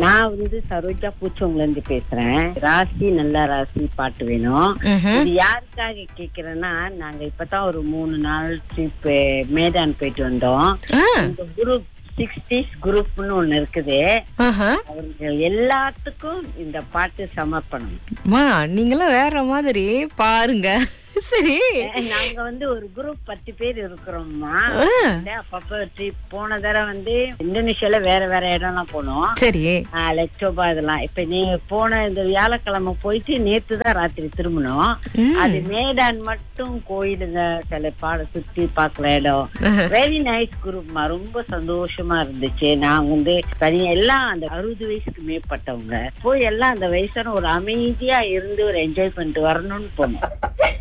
நான் சரோஜா பூச்சவங்கல இருந்து பேசுறேன். ராசி நல்ல ராசி பாட்டு வேணும். இது யாருக்காக கேக்குறேன்னா, நாங்க இப்பதான் ஒரு 3 நாள் ட்ரிப் மேடான் போயிட்டு வந்தோம். இந்த குரூப் 60s குரூப்னு ஒண்ணு இருக்குது. அவர்கள் எல்லாத்துக்கும் இந்த பாட்டு சமர்ப்பணம். நீங்களாம் வேற மாதிரி பாருங்க. சரி, நாங்க ஒரு குரூப் 10 பேர் இருக்கிறோம்மா. அப்பப்ப ட்ரிப் போன தடவை இந்தோனேஷியால வேற வேற இடம்லாம் போனோம். சரி, லெக்சோபா இதெல்லாம். இப்ப நீங்க போன இந்த வியாழக்கிழமை போயிட்டு நேத்துதான் ராத்திரி திரும்பணும். அது மேடான் மட்டும் கோயிலுங்க, சில பாட சுத்தி பாக்கல இடம். வெரி நைஸ் குரூப்மா, ரொம்ப சந்தோஷமா இருந்துச்சு. நான் தனியா எல்லாம் அந்த 60 வயசுக்கு மேற்பட்டவங்க போய் எல்லாம் அந்த வயசான ஒரு அமைதியா இருந்து ஒரு என்ஜாய் பண்ணிட்டு வரணும்னு போனோம்.